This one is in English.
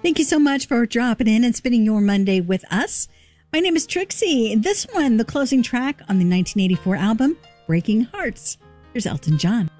Thank you so much for dropping in and spending your Monday with us. My name is Trixie. This one, the closing track on the 1984 album, Breaking Hearts. Here's Elton John.